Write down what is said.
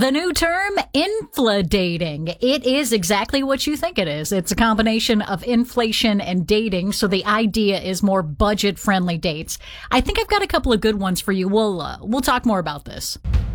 The new term, infladating. It is exactly what you think it is. It's a combination of inflation and dating, so the idea is more budget-friendly dates. I think I've got a couple of good ones for you. We'll talk more about this.